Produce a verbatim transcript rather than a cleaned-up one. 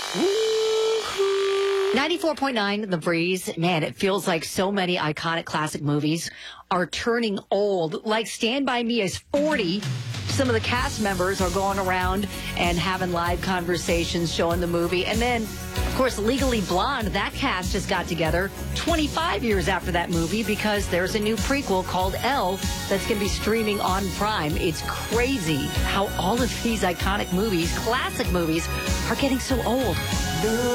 ninety-four point nine The Breeze. Man, it feels like so many iconic classic movies are turning old. Like Stand By Me is forty. Some of the cast members are going around and having live conversations showing the movie. And then, of course, Legally Blonde, that cast just got together twenty-five years after that movie because there's a new prequel called Elle that's going to be streaming on Prime. It's crazy how all of these iconic movies, classic movies, are getting so old.